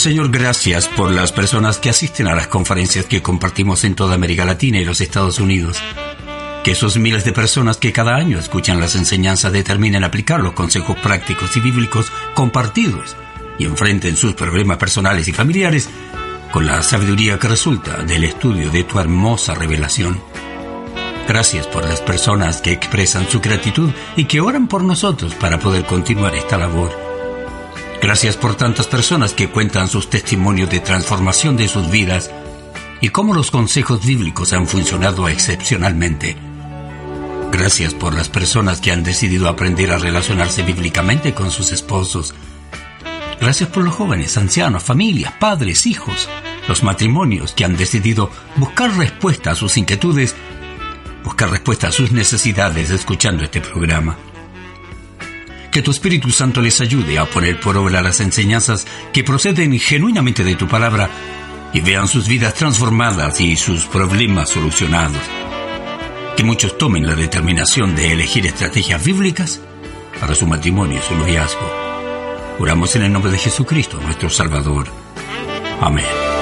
Señor, gracias por las personas que asisten a las conferencias que compartimos en toda América Latina y los Estados Unidos. Que esos miles de personas que cada año escuchan las enseñanzas determinen aplicar los consejos prácticos y bíblicos compartidos y enfrenten sus problemas personales y familiares con la sabiduría que resulta del estudio de tu hermosa revelación. Gracias por las personas que expresan su gratitud y que oran por nosotros para poder continuar esta labor. Gracias por tantas personas que cuentan sus testimonios de transformación de sus vidas y cómo los consejos bíblicos han funcionado excepcionalmente. Gracias por las personas que han decidido aprender a relacionarse bíblicamente con sus esposos. Gracias por los jóvenes, ancianos, familias, padres, hijos, los matrimonios que han decidido buscar respuesta a sus inquietudes, buscar respuesta a sus necesidades escuchando este programa. Que tu Espíritu Santo les ayude a poner por obra las enseñanzas que proceden genuinamente de tu palabra y vean sus vidas transformadas y sus problemas solucionados. Que muchos tomen la determinación de elegir estrategias bíblicas para su matrimonio y su noviazgo. Oramos en el nombre de Jesucristo, nuestro Salvador. Amén.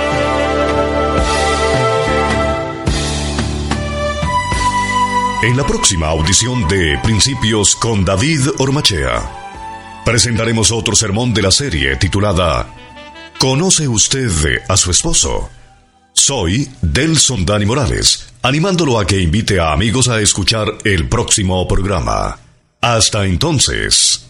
En la próxima audición de Principios con David Ormachea, presentaremos otro sermón de la serie titulada ¿Conoce usted a su esposo? Soy Delson Dani Morales, animándolo a que invite a amigos a escuchar el próximo programa. Hasta entonces.